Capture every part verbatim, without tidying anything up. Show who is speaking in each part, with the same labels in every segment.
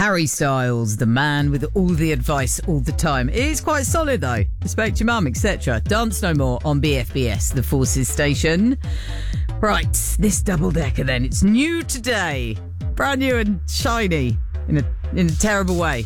Speaker 1: Harry Styles, the man with all the advice all the time. It is quite solid though. Respect your mum, et cetera. Dance No More on B F B S, the Forces station. Right, this double decker then. It's new today. Brand new and shiny in a in a terrible way.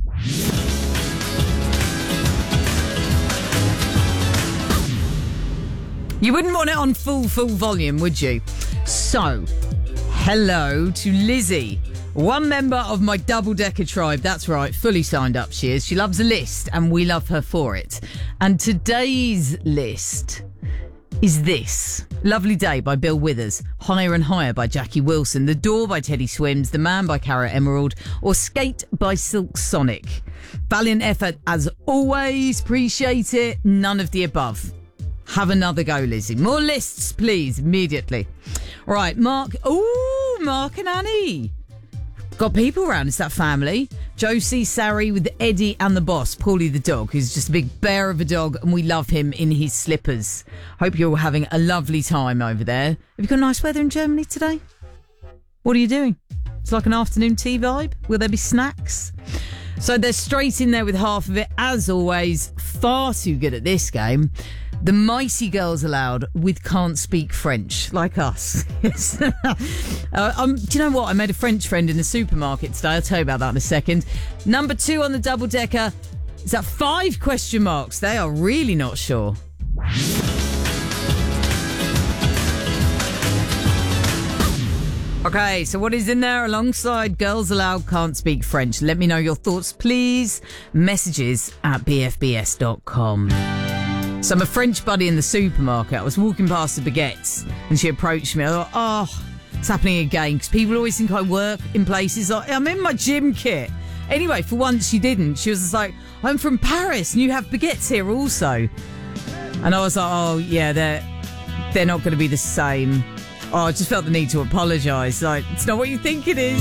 Speaker 1: You wouldn't want it on full, full volume, would you? So, hello to Lizzie, one member of my double-decker tribe. That's right, fully signed up she is. She loves a list, and we love her for it. And today's list is this. Lovely Day by Bill Withers, Higher and Higher by Jackie Wilson, The Door by Teddy Swims, The Man by Cara Emerald, or Skate by Silk Sonic. Valiant effort as always, appreciate it, none of the above. Have another go, Lizzie. More lists, please, immediately. Right, Mark. Ooh, Mark and Annie. Got people around. It's that family. Josie, Sari with Eddie and the boss, Paulie the dog, who's just a big bear of a dog, and we love him in his slippers. Hope you're all having a lovely time over there. Have you got nice weather in Germany today? What are you doing? It's like an afternoon tea vibe. Will there be snacks? So they're straight in there with half of it. As always, far too good at this game. The Mighty Girls Aloud with Can't Speak French, like us. Yes. uh, um, do you know what? I made a French friend in the supermarket today. I'll tell you about that in a second. Number two on the double-decker. Is that five question marks? They are really not sure. Okay, so what is in there alongside Girls Aloud Can't Speak French? Let me know your thoughts, please. Messages at b f b s dot com. So I'm a French buddy in the supermarket. I was walking past the baguettes and she approached me. I thought, oh, it's happening again. Because people always think I work in places like, I'm in my gym kit. Anyway, for once she didn't. She was just like, I'm from Paris and you have baguettes here also. And I was like, oh, yeah, they're, they're not going to be the same. Oh, I just felt the need to apologise. Like, it's not what you think it is.